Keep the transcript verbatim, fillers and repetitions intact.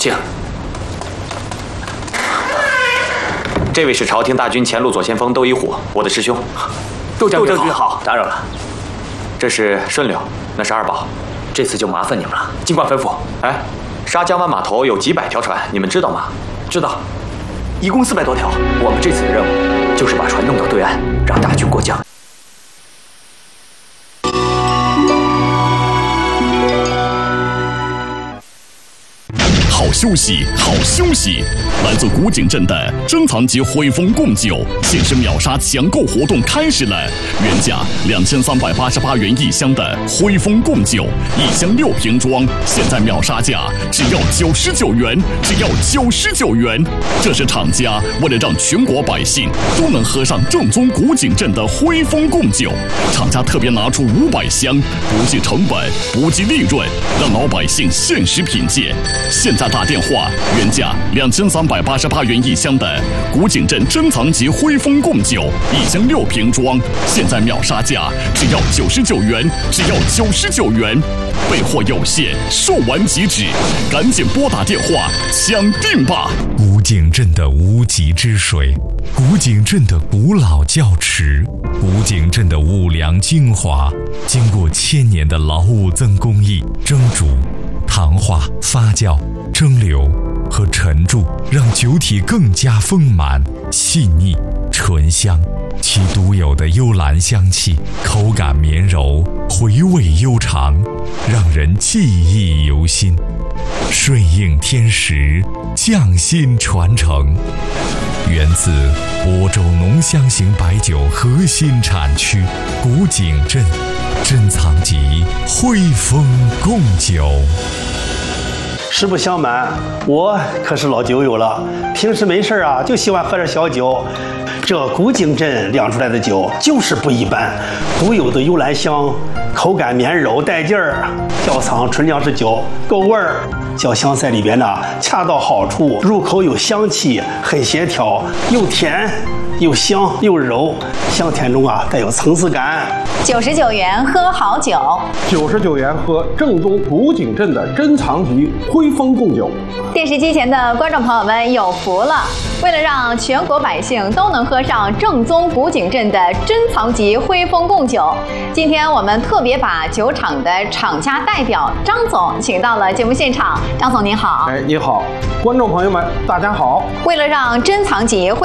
请。这位是朝廷大军前路左先锋窦一虎，我的师兄。 窦将军好， 好，打扰了。这是顺溜，那是二宝。 这次就麻烦你们了，尽管吩咐。 哎，沙江湾码头有几百条船，你们知道吗？ 知道，一共四百多条。我们这次的任务就是把船弄到对岸，让大军过江。 好休息，好休息！来自古井镇的珍藏级汇丰贡酒限时秒杀抢购活动开始了，原价两千三百八十八元一箱的汇丰贡酒，一箱六瓶装，现在秒杀价只要九十九元，只要九十九元。这是厂家为了让全国百姓都能喝上正宗古井镇的汇丰贡酒，厂家特别拿出五百箱，不计成本，不计利润，让老百姓限时品鉴。现在 打电话，原价两千三百八十八元一箱的古井镇珍藏级汇丰贡酒，一箱六瓶装，现在秒杀价只要九十九元，只要九十九元。备货有限，售完即止，赶紧拨打电话抢订吧！ 古井镇的无极之水，古井镇的古老窖池，古井镇的五粮精华，经过千年的老五增工艺蒸煮、糖化、发酵、蒸馏和沉铸，让酒体更加丰满、细腻、醇香。其独有的幽兰香气，口感绵柔，回味悠长，让人记忆犹新。顺应天时，匠心传承，源自亳州浓香型白酒核心产区古井镇珍藏级汇丰贡酒。 实不相瞒，我可是老酒友了。平时没事啊，就喜欢喝点小酒。这古井镇酿出来的酒就是不一般，独有的幽兰香，口感绵柔带劲儿。窖藏纯粮食酒，够味儿。酒香在里边呢，恰到好处，入口有香气，很协调，又甜又香又柔，香甜中啊带有层次感。 九十九元喝好酒， 九十九元喝正宗古井镇的珍藏级汇丰贡酒。 电视机前的观众朋友们有福了！为了让全国百姓都能喝上正宗古井镇的珍藏级汇丰贡酒，今天我们特别把酒厂的厂家代表张总请到了节目现场。张总您好。 哎，你好，观众朋友们，大家好。 为了让珍藏级